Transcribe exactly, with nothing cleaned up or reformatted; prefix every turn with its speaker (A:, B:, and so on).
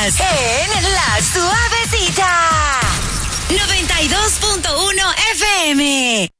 A: Estás en La Suavecita. noventa y dos punto uno F M.